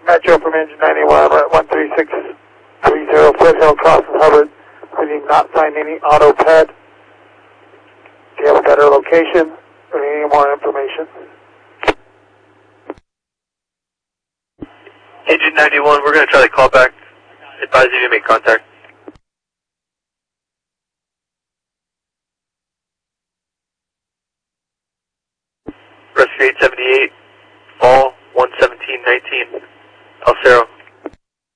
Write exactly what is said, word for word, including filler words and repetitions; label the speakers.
Speaker 1: Metro from Engine ninety-one, we're at one three six three zero Foothill Crossing Hubbard. We did not find any auto ped. Do you have a better location or any more information?
Speaker 2: Engine ninety-one, we're going to try to call back. Advise you to make contact. Rescue eight seventy-eight, fall one seventeen nineteen, El Cerro.